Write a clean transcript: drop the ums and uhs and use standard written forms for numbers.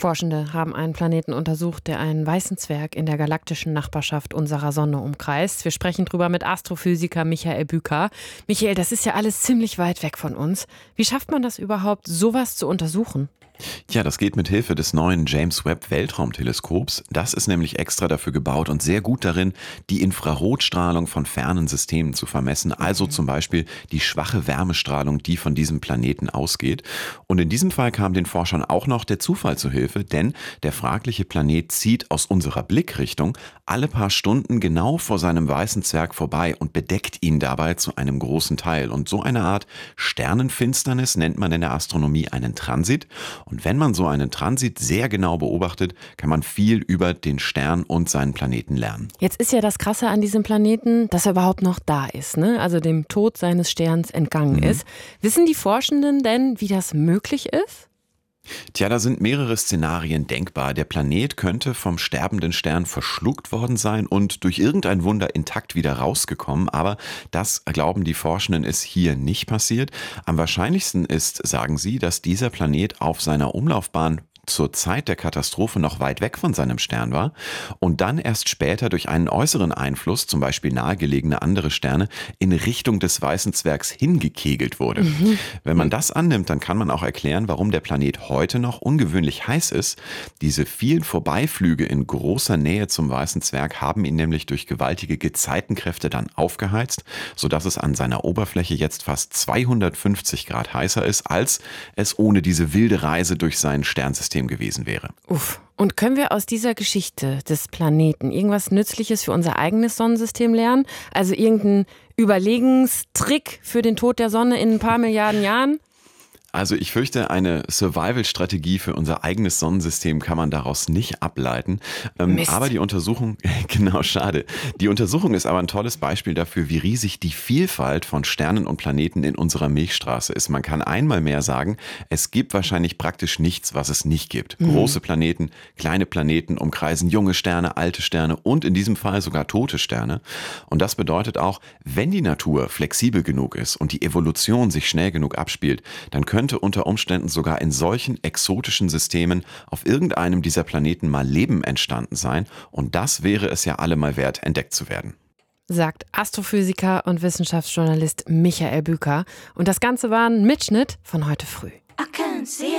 Forschende haben einen Planeten untersucht, der einen weißen Zwerg in der galaktischen Nachbarschaft unserer Sonne umkreist. Wir sprechen drüber mit Astrophysiker Michael Büker. Michael, das ist ja alles ziemlich weit weg von uns. Wie schafft man das überhaupt, sowas zu untersuchen? Ja, das geht mit Hilfe des neuen James Webb Weltraumteleskops. Das ist nämlich extra dafür gebaut und sehr gut darin, die Infrarotstrahlung von fernen Systemen zu vermessen. Also zum Beispiel die schwache Wärmestrahlung, die von diesem Planeten ausgeht. Und in diesem Fall kam den Forschern auch noch der Zufall zu Hilfe, denn der fragliche Planet zieht aus unserer Blickrichtung alle paar Stunden genau vor seinem weißen Zwerg vorbei und bedeckt ihn dabei zu einem großen Teil. Und so eine Art Sternenfinsternis nennt man in der Astronomie einen Transit. Und wenn man so einen Transit sehr genau beobachtet, kann man viel über den Stern und seinen Planeten lernen. Jetzt ist ja das Krasse an diesem Planeten, dass er überhaupt noch da ist, ne? Also dem Tod seines Sterns entgangen ist. Wissen die Forschenden denn, wie das möglich ist? Tja, da sind mehrere Szenarien denkbar. Der Planet könnte vom sterbenden Stern verschluckt worden sein und durch irgendein Wunder intakt wieder rausgekommen. Aber das, glauben die Forschenden, ist hier nicht passiert. Am wahrscheinlichsten ist, sagen sie, dass dieser Planet auf seiner Umlaufbahn zur Zeit der Katastrophe noch weit weg von seinem Stern war und dann erst später durch einen äußeren Einfluss, zum Beispiel nahegelegene andere Sterne, in Richtung des weißen Zwergs hingekegelt wurde. Wenn man das annimmt, dann kann man auch erklären, warum der Planet heute noch ungewöhnlich heiß ist. Diese vielen Vorbeiflüge in großer Nähe zum weißen Zwerg haben ihn nämlich durch gewaltige Gezeitenkräfte dann aufgeheizt, sodass es an seiner Oberfläche jetzt fast 250 Grad heißer ist, als es ohne diese wilde Reise durch sein Sternsystem gewesen wäre. Uff. Und können wir aus dieser Geschichte des Planeten irgendwas Nützliches für unser eigenes Sonnensystem lernen? Also irgendein Überlegenstrick für den Tod der Sonne in ein paar Milliarden Jahren? Also ich fürchte, eine Survival-Strategie für unser eigenes Sonnensystem kann man daraus nicht ableiten. Aber die Untersuchung, genau, schade. Die Untersuchung ist aber ein tolles Beispiel dafür, wie riesig die Vielfalt von Sternen und Planeten in unserer Milchstraße ist. Man kann einmal mehr sagen, es gibt wahrscheinlich praktisch nichts, was es nicht gibt. Große Planeten, kleine Planeten umkreisen junge Sterne, alte Sterne und in diesem Fall sogar tote Sterne. Und das bedeutet auch, wenn die Natur flexibel genug ist und die Evolution sich schnell genug abspielt, dann könnte unter Umständen sogar in solchen exotischen Systemen auf irgendeinem dieser Planeten mal Leben entstanden sein. Und das wäre es ja allemal wert, entdeckt zu werden. Sagt Astrophysiker und Wissenschaftsjournalist Michael Büker. Und das Ganze war ein Mitschnitt von heute früh.